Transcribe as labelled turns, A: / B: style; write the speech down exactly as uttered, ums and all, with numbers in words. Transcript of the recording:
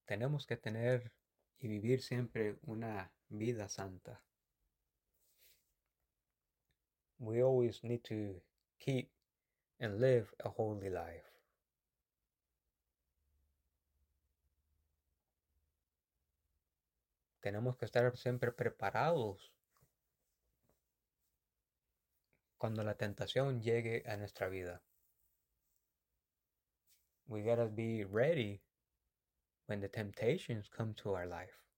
A: tenemos que tener y vivir siempre una vida santa. We always need to keep and live a holy life. Tenemos que estar siempre preparados cuando la tentación llegue a nuestra vida. We gotta be ready when the temptations come to our life.